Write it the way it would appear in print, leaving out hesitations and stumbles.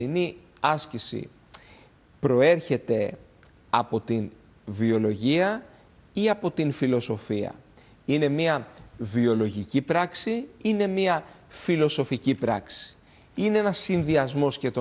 Η άσκηση προέρχεται από την βιολογία ή από την φιλοσοφία? Είναι μια βιολογική πράξη, είναι μια φιλοσοφική πράξη? Είναι ένας συνδυασμός και των